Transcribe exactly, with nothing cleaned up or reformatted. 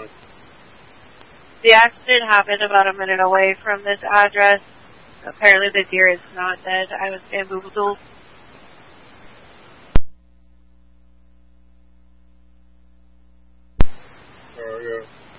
Uh, the accident happened about a minute away from this address. Apparently the deer is not dead. I was bamboozled. Oh, yeah.